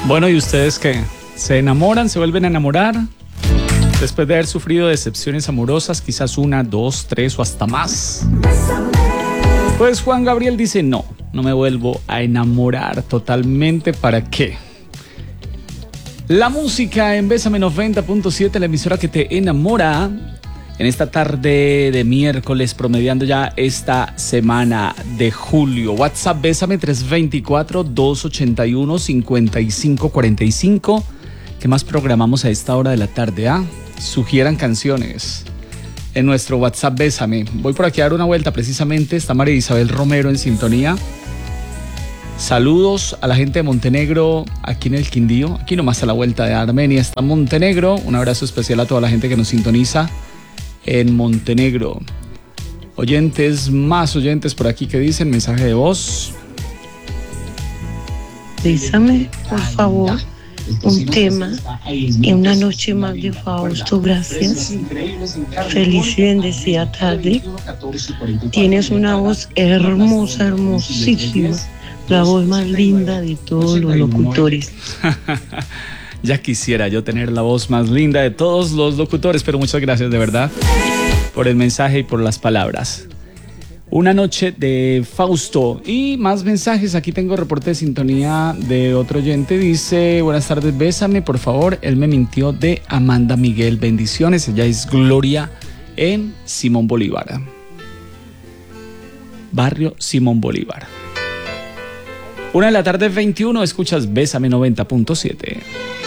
Bueno, ¿y ustedes qué? ¿Se enamoran? ¿Se vuelven a enamorar? Después de haber sufrido decepciones amorosas, quizás 1, 2, 3 o hasta más. Pues Juan Gabriel dice, no me vuelvo a enamorar totalmente, ¿para qué? La música en Bésame 90.7, la emisora que te enamora, en esta tarde de miércoles, promediando ya esta semana de julio. WhatsApp Bésame 324-281-5545. ¿Qué más programamos a esta hora de la tarde? Sugieran canciones en nuestro WhatsApp Bésame. Voy por aquí a dar una vuelta precisamente. Está María Isabel Romero en sintonía. Saludos a la gente de Montenegro, aquí en el Quindío, aquí nomás a la vuelta de Armenia está Montenegro. Un abrazo especial a toda la gente que nos sintoniza en Montenegro. Más oyentes por aquí que dicen, mensaje de voz. Bésame, por favor, un tema y una noche más de Fausto, gracias. Feliz y bendecida tarde. Tienes una voz hermosa, hermosísima. La voz más linda de todos los locutores. Ya quisiera yo tener la voz más linda de todos los locutores, pero muchas gracias de verdad por el mensaje y por las palabras. Una noche de Fausto y más mensajes. Aquí tengo reporte de sintonía de otro oyente. Dice, buenas tardes, bésame, por favor. Él me mintió, de Amanda Miguel. Bendiciones. Ella es Gloria en Simón Bolívar. Barrio Simón Bolívar. 1:21 PM, escuchas Bésame 90.7.